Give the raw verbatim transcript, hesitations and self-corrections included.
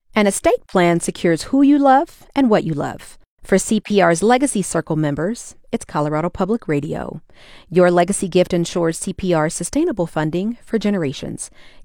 An estate plan secures who you love and what you love. For C P R's Legacy Circle members, it's Colorado Public Radio. Your legacy gift ensures C P R's sustainable funding for generations.